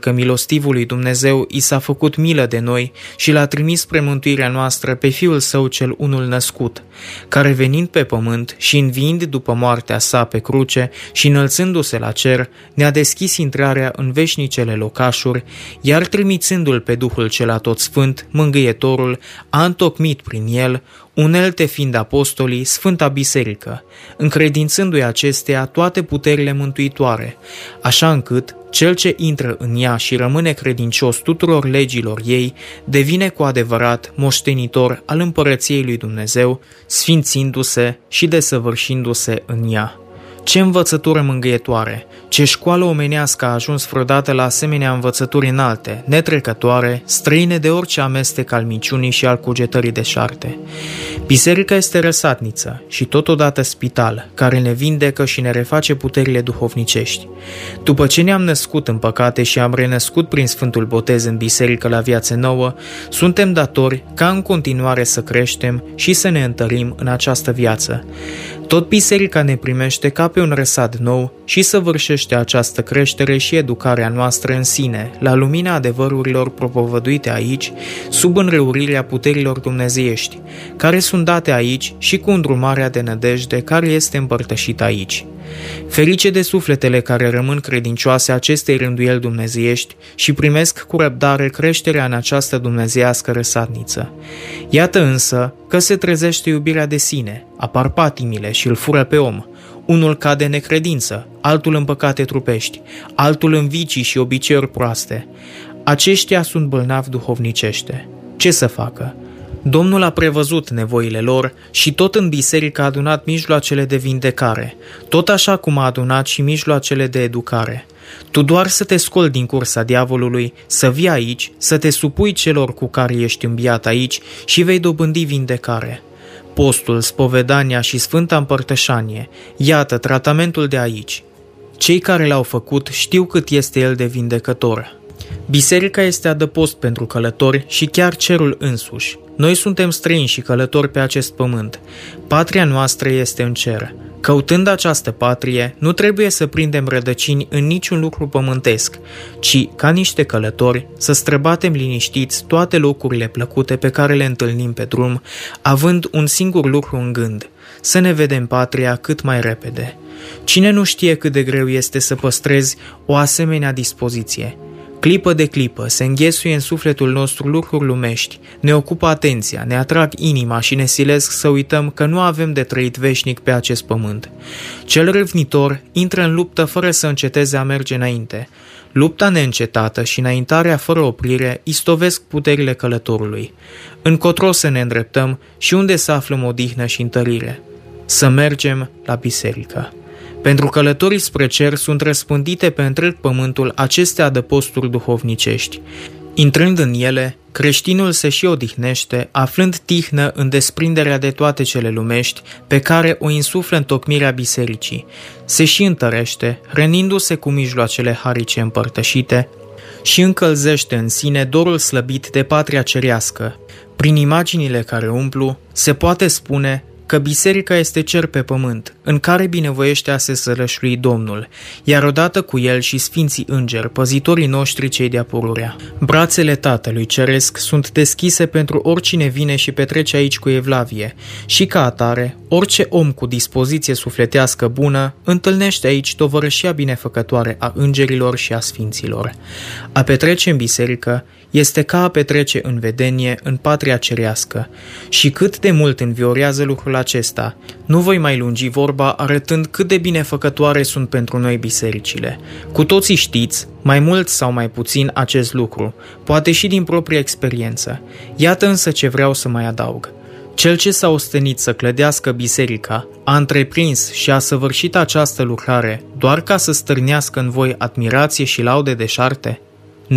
că milostivului Dumnezeu i s-a făcut milă de noi și l-a trimis spre mântuirea noastră pe Fiul Său cel unul născut, care venind pe pământ și înviind după moartea sa pe cruce și înălțându-se la cer, ne-a deschis intrarea în veșnicele locașuri, iar trimițându-l pe Duhul cel Atotesfânt, Mângâietorul, a întocmit prin el, unelte fiind apostolii, Sfânta Biserică, încredințându-i acesteia toate puterile mântuitoare, așa încât cel ce intră în ea și rămâne credincios tuturor legilor ei, devine cu adevărat moștenitor al împărăției lui Dumnezeu, sfințindu-se și desăvârșindu-se în ea. Ce învățătură mângâietoare, ce școală omenească a ajuns vreodată la asemenea învățături înalte, netrecătoare, străine de orice amestec al minciunii și al cugetării deșarte. Biserica este răsatniță și totodată spital, care ne vindecă și ne reface puterile duhovnicești. După ce ne-am născut în păcate și am renăscut prin Sfântul Botez în biserică la viață nouă, suntem datori ca în continuare să creștem și să ne întărim în această viață. Tot biserica ne primește ca pe un răsad nou și săvârșește această creștere și educarea noastră în sine, la lumina adevărurilor propovăduite aici, sub înrăurirea puterilor dumnezeiești, care sunt date aici și cu îndrumarea de nădejde care este împărtășită aici. Ferice de sufletele care rămân credincioase acestei rânduieli dumnezeiești și primesc cu răbdare creșterea în această dumnezeiască răsadniță. Iată însă că se trezește iubirea de sine, apar patimile și îl fură pe om. Unul cade în necredință, altul în păcate trupești, altul în vicii și obiceiuri proaste. Aceștia sunt bolnavi duhovnicește. Ce să facă? Domnul a prevăzut nevoile lor și tot în biserică a adunat mijloacele de vindecare, tot așa cum a adunat și mijloacele de educare. Tu doar să te scoli din cursa diavolului, să vii aici, să te supui celor cu care ești înviat aici și vei dobândi vindecare. Postul, spovedania și Sfânta Împărtășanie, iată tratamentul de aici. Cei care l-au făcut știu cât este el de vindecător. Biserica este adăpost pentru călători și chiar cerul însuși. Noi suntem străini și călători pe acest pământ. Patria noastră este în cer. Căutând această patrie, nu trebuie să prindem rădăcini în niciun lucru pământesc, ci, ca niște călători, să străbatem liniștiți toate locurile plăcute pe care le întâlnim pe drum, având un singur lucru în gând, să ne vedem patria cât mai repede. Cine nu știe cât de greu este să păstrezi o asemenea dispoziție? Clipă de clipă se înghesuie în sufletul nostru lucruri lumești, ne ocupă atenția, ne atrag inima și ne silesc să uităm că nu avem de trăit veșnic pe acest pământ. Cel râvnitor intră în luptă fără să înceteze a merge înainte. Lupta neîncetată și înaintarea fără oprire istovesc puterile călătorului. Încotro să ne îndreptăm și unde să aflăm odihnă și întărire? Să mergem la biserică. Pentru călătorii spre cer sunt răspândite pe întreg pământul aceste adăposturi duhovnicești. Intrând în ele, creștinul se și odihnește, aflând tihnă în desprinderea de toate cele lumești pe care o insuflă întocmirea bisericii. Se și întărește, hrănindu-se cu mijloacele harice împărtășite și încălzește în sine dorul slăbit de patria cerească. Prin imaginile care umplu, se poate spune că biserica este cer pe pământ, în care binevoiește a se sărășlui Domnul, iar odată cu el și sfinții îngeri, păzitorii noștri cei de-a pururea. Brațele Tatălui Ceresc sunt deschise pentru oricine vine și petrece aici cu evlavie și ca atare, orice om cu dispoziție sufletească bună întâlnește aici tovărășia binefăcătoare a îngerilor și a sfinților. A petrece în biserică este ca a petrece în vedenie în patria cerească și cât de mult înviorează lucrul acesta, nu voi mai lungi vorba arătând cât de binefăcătoare sunt pentru noi bisericile. Cu toții știți, mai mult sau mai puțin, acest lucru, poate și din propria experiență. Iată însă ce vreau să mai adaug. Cel ce s-a ostenit să clădească biserica, a întreprins și a săvârșit această lucrare doar ca să stârnească în voi admirație și laude deșarte? Nu.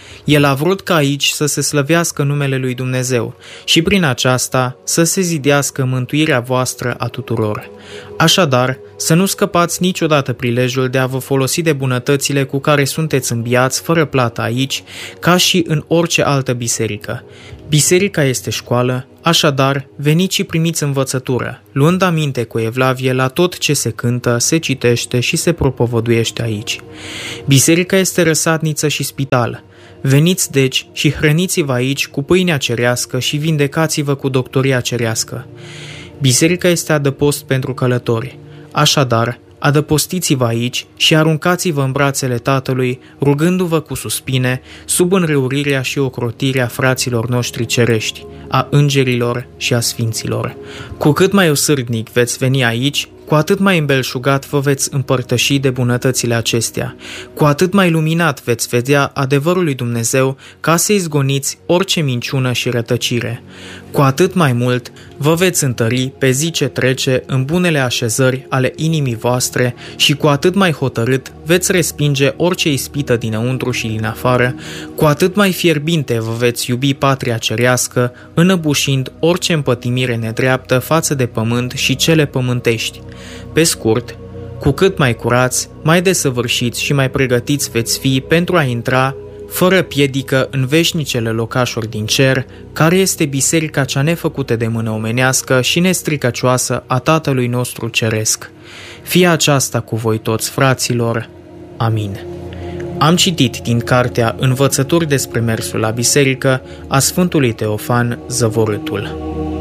El a vrut ca aici să se slăvească numele lui Dumnezeu și prin aceasta să se zidească mântuirea voastră a tuturor. Așadar, să nu scăpați niciodată prilejul de a vă folosi de bunătățile cu care sunteți înviați fără plată aici, ca și în orice altă biserică. Biserica este școală, așadar, veniți și primiți învățătură, luând aminte cu evlavie la tot ce se cântă, se citește și se propovăduiește aici. Biserica este răsadniță și spital. Veniți deci și hrăniți-vă aici cu pâinea cerească și vindecați-vă cu doctoria cerească. Biserica este adăpost pentru călători. Așadar, adăpostiți-vă aici și aruncați-vă în brațele Tatălui, rugându-vă cu suspine, sub înrăurirea și ocrotirea fraților noștri cerești, a îngerilor și a sfinților. Cu cât mai osârdnic veți veni aici, cu atât mai îmbelșugat vă veți împărtăși de bunătățile acestea, cu atât mai luminat veți vedea adevărul lui Dumnezeu ca să izgoniți orice minciună și rătăcire. Cu atât mai mult vă veți întări pe zi ce trece în bunele așezări ale inimii voastre și cu atât mai hotărât veți respinge orice ispită dinăuntru și din afară, cu atât mai fierbinte vă veți iubi patria cerească, înăbușind orice împătimire nedreaptă față de pământ și cele pământești. Pe scurt, cu cât mai curați, mai desăvârșiți și mai pregătiți veți fi pentru a intra fără piedică în veșnicele locașuri din cer, care este biserica cea nefăcută de mână omenească și nestricăcioasă a Tatălui nostru ceresc. Fie aceasta cu voi toți, fraților. Amin. Am citit din cartea Învățături despre mersul la biserică a Sfântului Teofan Zăvorâtul.